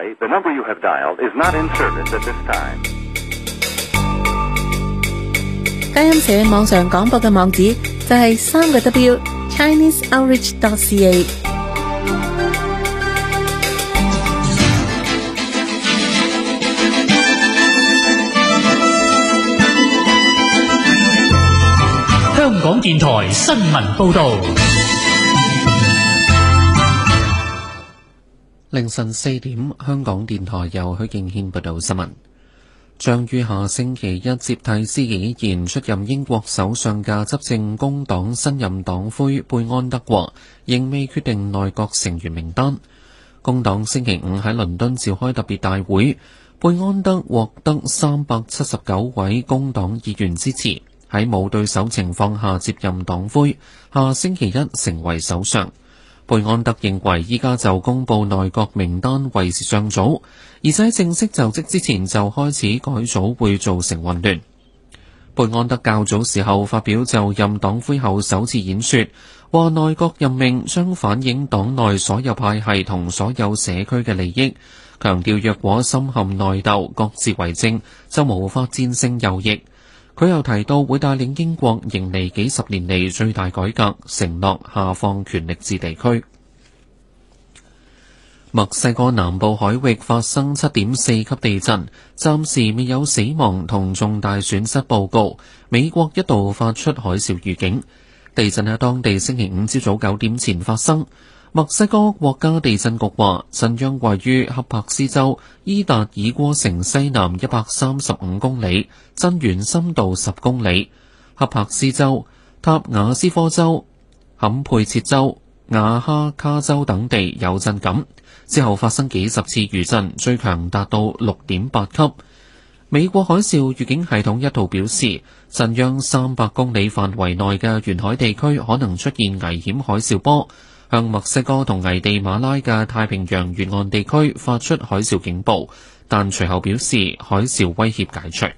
sorry, the number you have dialed is not in service at this time. 佳音社網上廣播嘅網址就係3W ChineseOutreach.ca。 香港電台新聞報導。 凌晨4點，香港電台由許敬軒報道新聞。將於下星期一接替施紀賢出任英國首相嘅執政工黨新任黨魁貝安德話，仍未決定內閣成員名單。工黨星期五喺倫敦召開特別大會，貝安德獲得379位工黨議員支持，喺冇對手情況下接任黨魁，下星期一成為首相。貝安德認為依家就公布內閣名單為時尚早，而且正式就職之前就開始改組會造成混亂。貝安德較早時候發表就任黨魁後首次演說，話內閣任命將反映黨內所有派系同所有社區嘅利益，強調若果深陷內鬥，各自為政，就無法戰勝右翼。佢又提到會帶領英國迎嚟幾十年嚟最大改革，承諾下放權力至地區。墨西哥南部海域發生7.4級地震，暫時未有死亡同重大損失報告。美國一度發出海嘯預警。地震喺當地星期五朝早9點前發生。墨西哥國家地震局話，震央位於恰帕斯州伊達爾戈城西南135公里，震源深度10公里。恰帕斯州、塔瓦斯科州、坎佩切州、亞哈卡州等地有震感，之後發生幾十次餘震，最強達到6.8級。美國海嘯預警系統一度表示，震央300公里範圍內嘅沿海地區可能出現危險海嘯波，向墨西哥同危地馬拉嘅太平洋沿岸地區發出海嘯警報，但隨後表示海嘯威脅解除。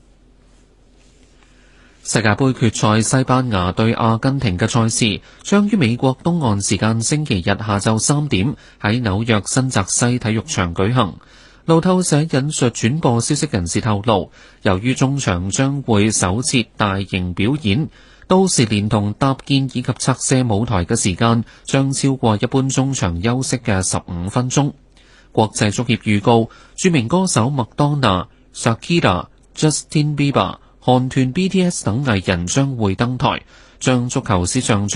世界盃決賽西班牙對阿根廷嘅賽事將於美國東岸時間星期日下晝3點喺紐約新澤西體育場舉行。路透社引述轉播消息人士透露，由於中場將會首設大型表演，到時連同搭建以及拆卸舞台嘅時間將超過一般中場休息嘅15分鐘。國際足協預告，著名歌手麥當娜、Shakira、Justin Bieber、韓團 BTS 等藝人將會登台，將足球史上